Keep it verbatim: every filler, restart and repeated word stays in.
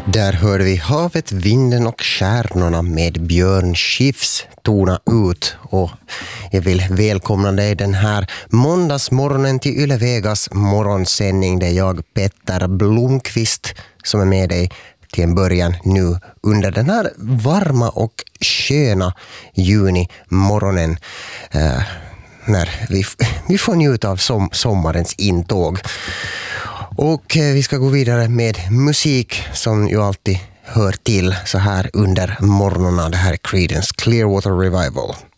Där hörde vi Havet, vinden och stjärnorna med Björn Skifs tona ut. Och jag vill välkomna dig den här måndagsmorgonen till Yle Vegas morgonsändning. Det är jag, Petter Blomqvist, som är med dig till en början nu under den här varma och sköna junimorgonen. Eh, när vi, vi får njuta av som, sommarens intåg. Och eh, vi ska gå vidare med musik som ju alltid hör till så här under morgonerna. Det här är Creedence Clearwater Revival.